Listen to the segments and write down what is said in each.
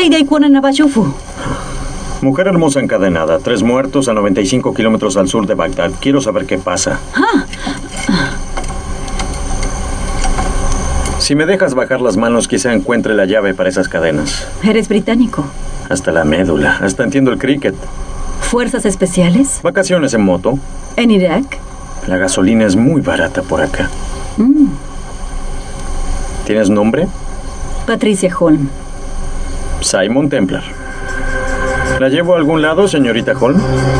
Mujer hermosa encadenada. 3 muertos a 95 kilómetros al sur de Bagdad. Quiero saber qué pasa. Si me dejas bajar las manos, quizá encuentre la llave para esas cadenas. Eres británico. Hasta la médula. Hasta entiendo el cricket. ¿Fuerzas especiales? Vacaciones en moto. ¿En Irak? La gasolina es muy barata por acá. ¿Tienes nombre? Patricia Holm. Simon Templar. ¿La llevo a algún lado, señorita Holm?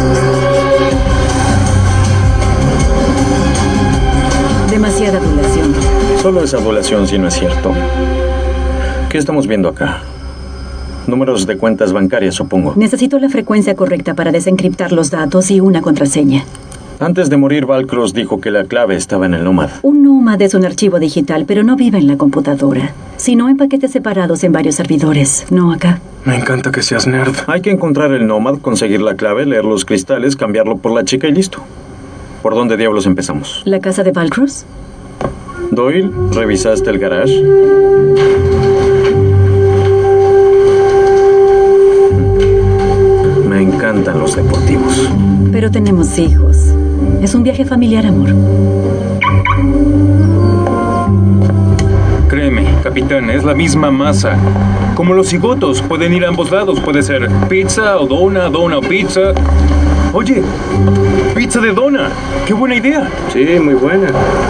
Demasiada adulación. Solo es adulación si no es cierto. ¿Qué estamos viendo acá? Números de cuentas bancarias, supongo. Necesito la frecuencia correcta para desencriptar los datos y una contraseña. Antes de morir, Valcross dijo que la clave estaba en el Nomad. Un Nomad es un archivo digital, pero no vive en la computadora, sino en paquetes separados en varios servidores, no acá. Me encanta que seas nerd. Hay que encontrar el Nomad, conseguir la clave, leer los cristales, cambiarlo por la chica y listo. ¿Por dónde diablos empezamos? ¿La casa de Valcross? Doyle, ¿revisaste el garage? Me encantan los deportivos. Pero tenemos hijos. Es un viaje familiar, amor. Créeme, capitán, es la misma masa. Como los cigotos, pueden ir a ambos lados. Puede ser pizza o dona, dona o pizza. Oye, pizza de dona. ¡Qué buena idea! Sí, muy buena.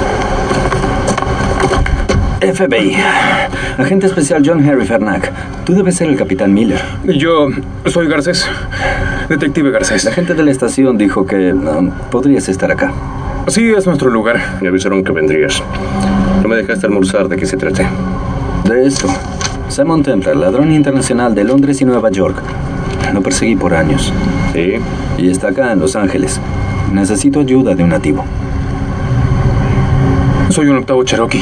FBI. Agente especial John Harry Fernac. Tú debes ser el capitán Miller. Yo soy Garcés. Detective Garcés. La gente de la estación dijo que podrías estar acá. Sí, es nuestro lugar. Me avisaron que vendrías. No me dejaste almorzar. ¿De qué se trata? De esto. Simon Templar, ladrón internacional de Londres y Nueva York. Lo perseguí por años. ¿Sí? Y está acá en Los Ángeles. Necesito ayuda de un nativo. Soy un octavo Cherokee.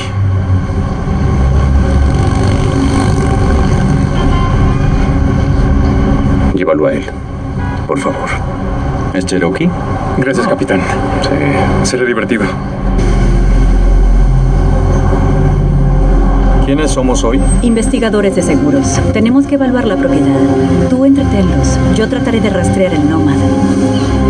Llévalo a él, por favor. ¿Es Cherokee? Gracias, capitán. Sí. Será divertido. ¿Quiénes somos hoy? Investigadores de seguros. Tenemos que evaluar la propiedad. Tú entretenlos. Yo trataré de rastrear el Nomad.